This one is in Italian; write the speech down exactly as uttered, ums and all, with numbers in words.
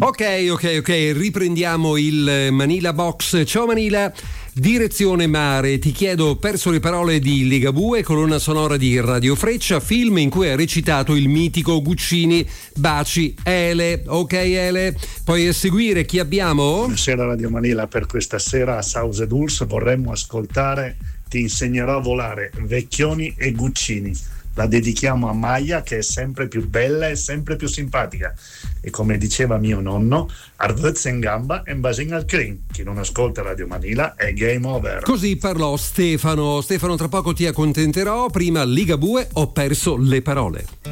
Ok, ok, ok, riprendiamo il Manila Box. Ciao Manila, direzione mare. Ti chiedo, perso le parole di Ligabue, colonna sonora di Radio Freccia, film in cui ha recitato il mitico Guccini. Baci, Ele. Ok Ele, poi a seguire chi abbiamo? Buonasera Radio Manila, per questa sera a Sause Dulce vorremmo ascoltare Ti insegnerò a volare, Vecchioni e Guccini. La dedichiamo a Maya, che è sempre più bella e sempre più simpatica, e come diceva mio nonno, Arvezza in gamba e basin al crin. Chi non ascolta Radio Manila è game over. Così parlò Stefano. Stefano, tra poco ti accontenterò. Prima Ligabue, ho perso le parole.